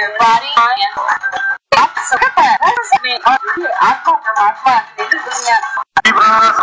बारी आए आप सबका में और आत्मा परमात्मा दिव्य दुनिया